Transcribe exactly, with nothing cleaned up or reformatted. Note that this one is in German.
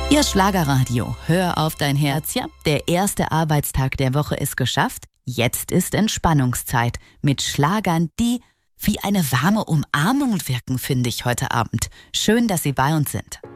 Ihr Schlagerradio, hör auf dein Herz. Ja, der erste Arbeitstag der Woche ist geschafft. Jetzt ist Entspannungszeit mit Schlagern, die wie eine warme Umarmung wirken, finde ich heute Abend. Schön, dass Sie bei uns sind.